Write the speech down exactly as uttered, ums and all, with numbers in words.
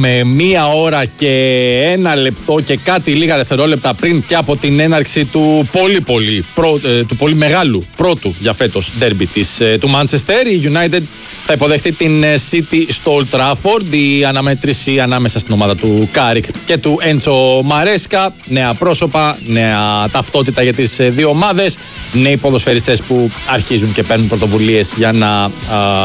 έχουμε μία ώρα και ένα λεπτό και κάτι λίγα δευτερόλεπτα πριν και από την έναρξη του πολύ πολύ, πρω, ε, του πολύ μεγάλου πρώτου για φέτος ντέρμπι της, ε, του Manchester. Η United θα υποδεχτεί την City στο Old Trafford. Η αναμέτρηση ανάμεσα στην ομάδα του Κάρικ και του Έντσο Μαρέσκα. Νέα πρόσωπα, νέα ταυτότητα για τις δύο ομάδες. Νέοι ποδοσφαιριστές που αρχίζουν και παίρνουν πρωτοβουλίες για να α,